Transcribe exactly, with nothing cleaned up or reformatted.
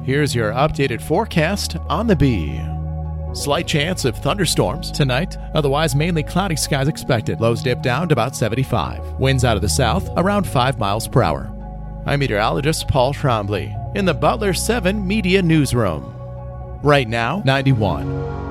Here's your updated forecast on the Bee. Slight chance of thunderstorms tonight, otherwise mainly cloudy skies expected. Lows dip down to about seventy-five. Winds out of the south around five miles per hour. I'm meteorologist Paul Trombley in the Butler seven Media Newsroom. Right now, ninety-one.